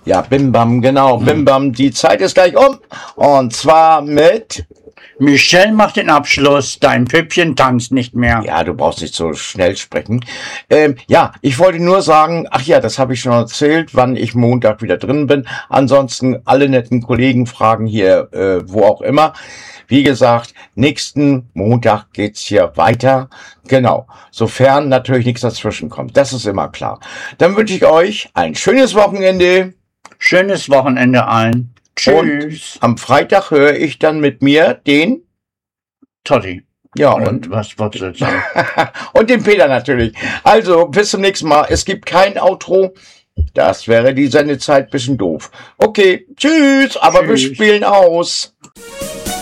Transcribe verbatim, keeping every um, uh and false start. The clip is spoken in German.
Ja, Bim Bam, genau, Bim Bam. Die Zeit ist gleich um. Und zwar mit... Michelle macht den Abschluss, dein Püppchen tanzt nicht mehr. Ja, du brauchst nicht so schnell sprechen. Ähm, ja, ich wollte nur sagen, ach ja, das habe ich schon erzählt, wann ich Montag wieder drin bin. Ansonsten alle netten Kollegen fragen hier, äh, wo auch immer. Wie gesagt, nächsten Montag geht's hier weiter. Genau, sofern natürlich nichts dazwischen kommt. Das ist immer klar. Dann wünsche ich euch ein schönes Wochenende. Schönes Wochenende allen. Tschüss. Und am Freitag höre ich dann mit mir den Totti. Ja, Und, und was wolltest du jetzt sagen? und den Peter natürlich. Also, bis zum nächsten Mal. Es gibt kein Outro. Das wäre die Sendezeit bisschen doof. Okay, tschüss, aber wir Tschüss. spielen aus.